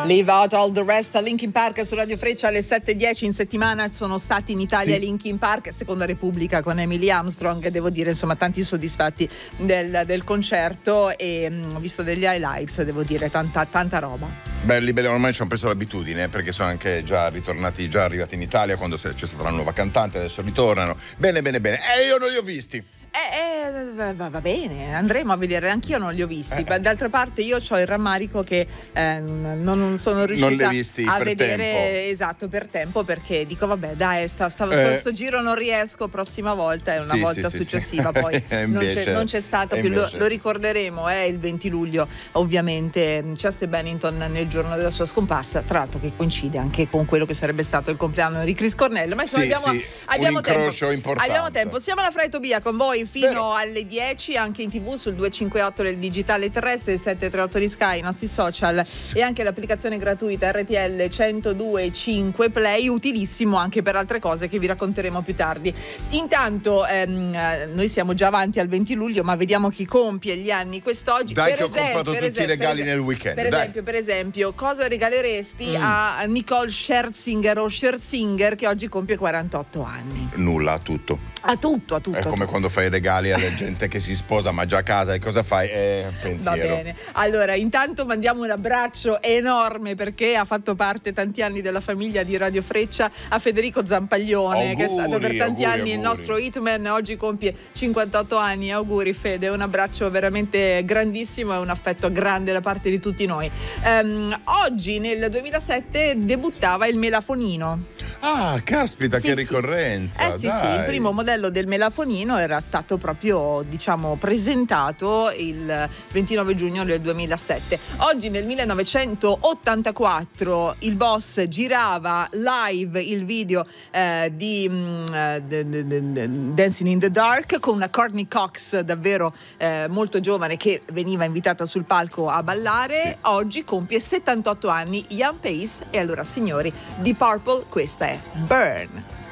Leave Out All the Rest a Linkin Park su Radio Freccia alle 7:10. In settimana sono stati in Italia Linkin Park, Seconda Repubblica con Emily Armstrong, devo dire insomma tanti soddisfatti del concerto, e ho visto degli highlights, devo dire tanta roba. Belli, ormai ci hanno preso l'abitudine, perché sono anche già arrivati in Italia quando c'è stata la nuova cantante, adesso ritornano. Bene. E io non li ho visti. Va bene, andremo a vedere, anch'io non li ho visti. D'altra parte io ho il rammarico che non sono riuscita a vedere tempo. Esatto, per tempo, perché dico vabbè dai, sto giro non riesco, prossima volta è una volta successiva. Poi non c'è stato più, lo ricorderemo il 20 luglio ovviamente, Chester Bennington nel giorno della sua scomparsa, tra l'altro che coincide anche con quello che sarebbe stato il compleanno di Chris Cornell, ma insomma abbiamo tempo. Importante. Abbiamo tempo. Siamo alla Fra e Tobia con voi fino alle 10, anche in TV sul 258 del digitale terrestre, il 738 di Sky, i nostri social e anche l'applicazione gratuita RTL 102.5 Play, utilissimo anche per altre cose che vi racconteremo più tardi. Intanto noi siamo già avanti al 20 luglio, ma vediamo chi compie gli anni quest'oggi. Dai, ho comprato tutti i regali nel weekend. Per esempio, cosa regaleresti a Nicole Scherzinger che oggi compie 48 anni? Nulla, a tutto. A tutto. È come quando fai i regali alla gente che si sposa ma già a casa, e cosa fai? Pensiero. Va bene. Allora, intanto mandiamo un abbraccio enorme, perché ha fatto parte tanti anni della famiglia di Radio Freccia, a Federico Zampaglione, che è stato per tanti anni il nostro hitman, oggi compie 58 anni. Auguri Fede, un abbraccio veramente grandissimo e un affetto grande da parte di tutti noi. Oggi nel 2007 debuttava il Melafonino. Ah, caspita, che ricorrenza! Sì, il primo modello del Melafonino era stato proprio, presentato il 29 giugno del 2007. Oggi nel 1984 il boss girava live il video di Dancing in the Dark con una Courtney Cox davvero molto giovane, che veniva invitata sul palco a ballare. Oggi compie 78 anni Ian Pace, e allora signori, di Purple questa è Burn.